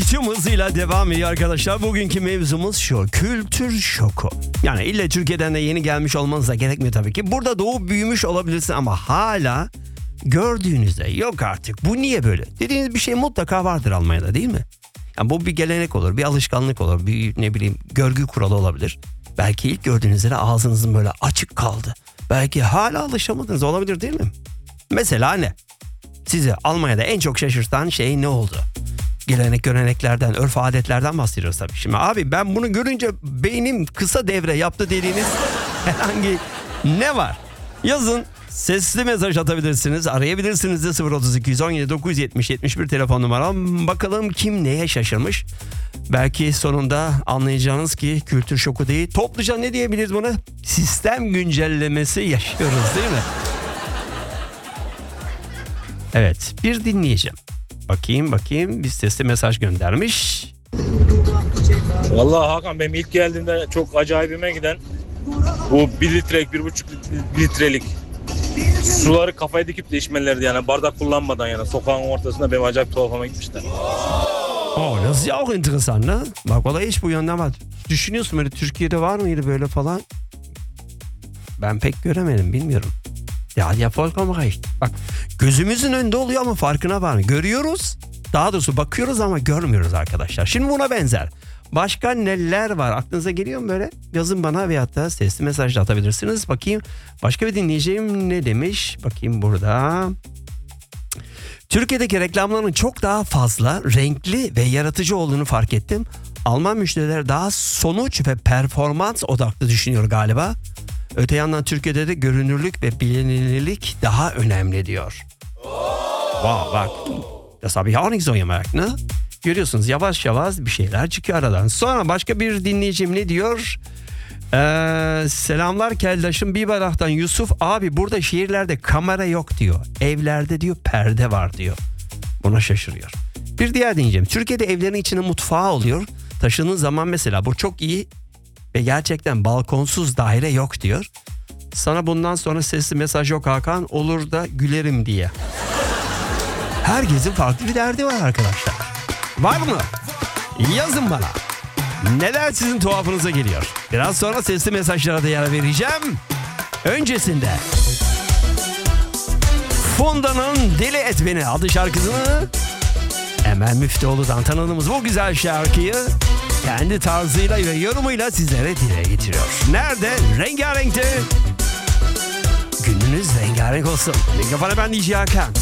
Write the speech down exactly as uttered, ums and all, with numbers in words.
tüm hızıyla devam ediyor arkadaşlar. Bugünkü mevzumuz şu: kültür şoku. Yani illa Türkiye'den de yeni gelmiş olmanız da gerekmiyor tabii ki. Burada doğup büyümüş olabilirsin ama hala gördüğünüzde yok artık bu niye böyle dediğiniz bir şey mutlaka vardır Almanya'da, değil mi? Yani bu bir gelenek olur, bir alışkanlık olur, bir ne bileyim görgü kuralı olabilir. Belki ilk gördüğünüzde de ağzınızın böyle açık kaldı. Belki hala alışamadınız, olabilir değil mi? Mesela ne? Sizi Almanya'da en çok şaşırtan şey ne oldu? Gelenek göreneklerden, örf adetlerden bahsediyoruz tabii. Şimdi abi ben bunu görünce beynim kısa devre yaptı dediğiniz herhangi ne var? Yazın, sesli mesaj atabilirsiniz, arayabilirsiniz de sıfır otuz iki yüz on yedi dokuz yüz yetmiş yetmiş bir telefon numaram. Bakalım kim neye şaşırmış? Belki sonunda anlayacağınız ki kültür şoku değil, topluca ne diyebiliriz buna? Sistem güncellemesi yaşıyoruz, değil mi? Evet, bir dinleyeceğim. Bakayım bakayım bir sesli mesaj göndermiş. Vallahi Hakan, benim ilk geldiğimde çok acayibime giden bu bir litrelik, bir buçuk litrelik suları kafaya dikip de içmelerdi yani, bardak kullanmadan, yani sokağın ortasında benim acayip tuhafıma gitmişler. Oh, das ist ja auch interessant, ne? Bak vallahi hiç bu yönden var. Düşünüyorsun böyle, Türkiye'de var mıydı böyle falan? Ben pek göremedim, bilmiyorum. Ya ya vollkommen recht. Bak gözümüzün önünde oluyor ama farkına var mı? Görüyoruz. Daha doğrusu bakıyoruz ama görmüyoruz arkadaşlar. Şimdi buna benzer başka neler var? Aklınıza geliyor mu böyle? Yazın bana veyahut da sesli mesajla atabilirsiniz. Bakayım başka bir dinleyeceğim ne demiş? Bakayım burada. Türkiye'deki reklamların çok daha fazla renkli ve yaratıcı olduğunu fark ettim. Alman müşteriler daha sonuç ve performans odaklı düşünüyor galiba. Öte yandan Türkiye'de de görünürlük ve bilinirlik daha önemli diyor. Wow, bak. Das habe ich auch nicht so gemerkt, ne? Görüyorsunuz yavaş yavaş bir şeyler çıkıyor aradan. Sonra başka bir dinleyicim ne diyor? Ee, selamlar Keldaş'ım, Biberach'tan Yusuf. Abi burada şehirlerde kamera yok diyor. Evlerde diyor perde var diyor. Buna şaşırıyor. Bir diğer dinleyicim. Türkiye'de evlerin içine mutfağı oluyor. Taşıdığın zaman mesela bu çok iyi ve gerçekten balkonsuz daire yok diyor. Sana bundan sonra sesli mesaj yok Hakan, olur da gülerim diye. Herkesin farklı bir derdi var arkadaşlar. Var mı? Yazın bana. Neler sizin tuhafınıza geliyor? Biraz sonra sesli mesajlara da yer vereceğim. Öncesinde Funda'nın Deli Et Beni adlı şarkısını Emel Müftüoğlu'dan tanıdığımız bu güzel şarkıyı kendi tarzıyla ve yorumuyla sizlere dile getiriyor. Nerede? Rengarenk'te. Gününüz rengarenk olsun. Mikrofona ben D J Hakan.